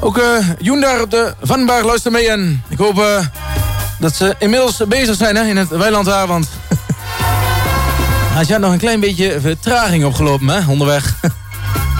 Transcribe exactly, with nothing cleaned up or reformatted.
Ook uh, Joen daar op de Vanbaar luistert mee. En ik hoop uh, dat ze inmiddels bezig zijn hè, in het weiland daar. Want hij had nog een klein beetje vertraging opgelopen hè, onderweg.